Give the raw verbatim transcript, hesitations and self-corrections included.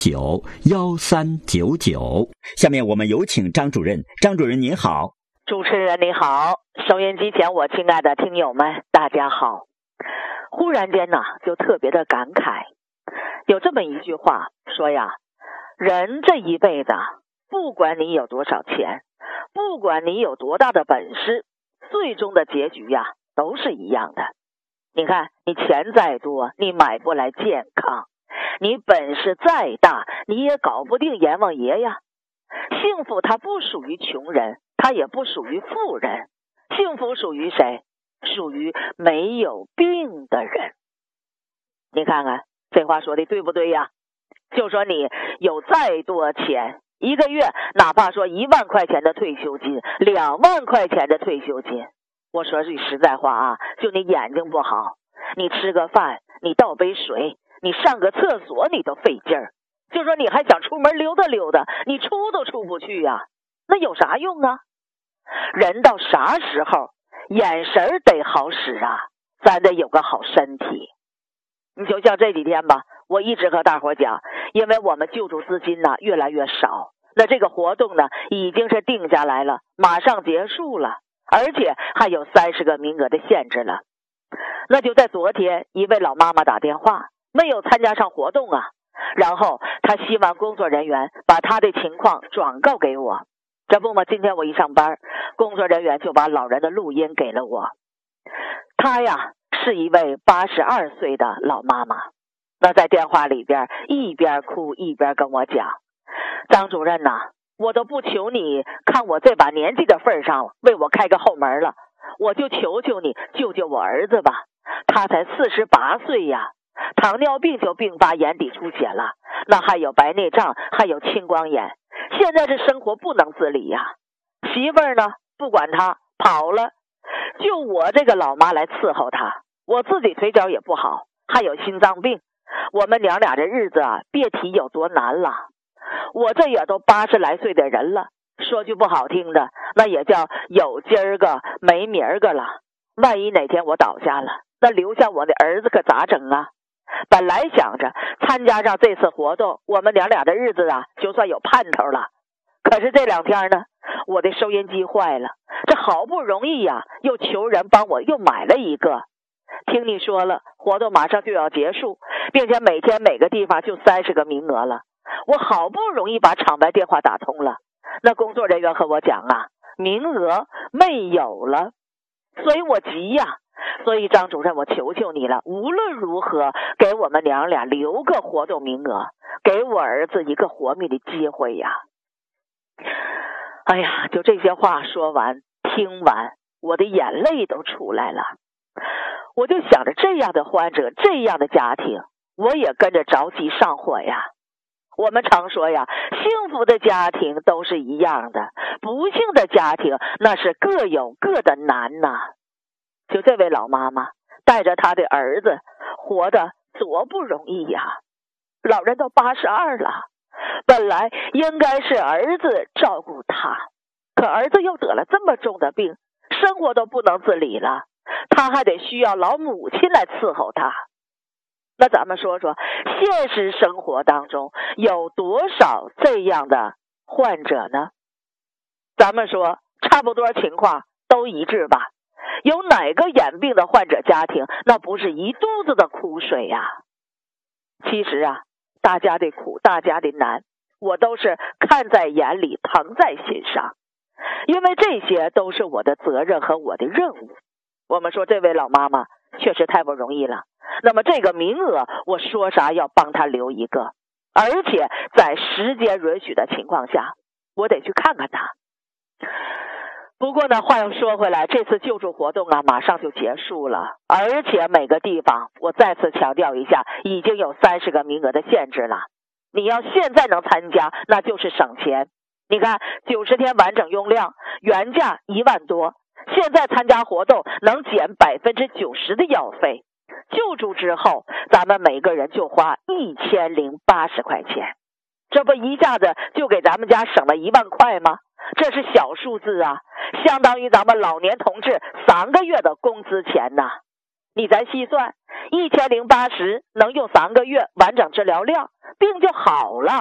九幺三九九。下面我们有请张主任。张主任您好。 主持人你好，收音机前我亲爱的听友们大家好。忽然间呢，就特别的感慨，有这么一句话说呀，人这一辈子，不管你有多少钱，不管你有多大的本事，最终的结局呀都是一样的。你看，你钱再多，你买不来健康；你本事再大，你也搞不定阎王爷呀。幸福它不属于穷人，它也不属于富人，幸福属于谁？属于没有病的人。你看看这话说的对不对呀？就说你有再多钱，一个月哪怕说一万块钱的退休金，两万块钱的退休金，我说句实在话啊，就你眼睛不好，你吃个饭，你倒杯水，你上个厕所你都费劲儿，就说你还想出门溜达溜达，你出都出不去呀，那有啥用啊？人到啥时候眼神得好使啊，咱得有个好身体。你就像这几天吧，我一直和大伙讲，因为我们救助资金呢越来越少，那这个活动呢已经是定下来了，马上结束了，而且还有三十个名额的限制了。那就在昨天，一位老妈妈打电话，没有参加上活动啊，然后她希望工作人员把她的情况转告给我。这不嘛，今天我一上班，工作人员就把老人的录音给了我。她呀是一位八十二岁的老妈妈，那在电话里边一边哭一边跟我讲，张主任呐、啊，我都不求你看我这把年纪的份上为我开个后门了，我就求求你救救我儿子吧，他才四十八岁呀，糖尿病就并发眼底出血了，那还有白内障，还有青光眼，现在这生活不能自理呀。媳妇儿呢不管他跑了，就我这个老妈来伺候他，我自己腿脚也不好，还有心脏病，我们娘俩这日子啊别提有多难了。我这也都八十来岁的人了，说句不好听的，那也叫有今儿个没明儿个了，万一哪天我倒下了，那留下我的儿子可咋整啊？本来想着参加上这次活动，我们娘俩的日子啊就算有盼头了，可是这两天呢，我的收音机坏了，这好不容易呀、啊、又求人帮我又买了一个。听你说了，活动马上就要结束，并且每天每个地方就三十个名额了，我好不容易把场外电话打通了，那工作人员和我讲啊，名额没有了，所以我急呀、啊。所以张主任，我求求你了，无论如何给我们娘俩留个活动名额，给我儿子一个活命的机会呀。哎呀，就这些话说完听完，我的眼泪都出来了。我就想着这样的患者，这样的家庭，我也跟着着急上火呀。我们常说呀，幸福的家庭都是一样的，不幸的家庭那是各有各的难呐。就这位老妈妈带着她的儿子活得多不容易呀，老人都八十二了，本来应该是儿子照顾他，可儿子又得了这么重的病，生活都不能自理了，他还得需要老母亲来伺候他。那咱们说说现实生活当中有多少这样的患者呢？咱们说差不多情况都一致吧，有哪个眼病的患者家庭那不是一肚子的苦水呀？其实啊，大家的苦，大家的难，我都是看在眼里，疼在心上，因为这些都是我的责任和我的任务。我们说这位老妈妈确实太不容易了，那么这个名额我说啥要帮她留一个，而且在时间允许的情况下，我得去看看她。不过呢，话又说回来，这次救助活动啊马上就结束了，而且每个地方我再次强调一下，已经有三十个名额的限制了。你要现在能参加，那就是省钱。你看九十天完整用量，原价一万多，现在参加活动能减百分之九十的药费，救助之后咱们每个人就花一千零八十块钱，这不一下子就给咱们家省了一万块吗？这是小数字啊，相当于咱们老年同志三个月的工资钱呐。你咱细算， 一千零八十能用三个月完整治疗量，病就好了。